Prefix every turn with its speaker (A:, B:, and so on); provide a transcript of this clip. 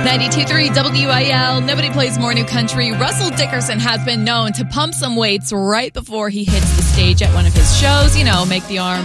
A: 92.3 WIL. Nobody plays more new country. Russell Dickerson has been known to pump some weights right before he hits the stage at one of his shows. You know, make the arm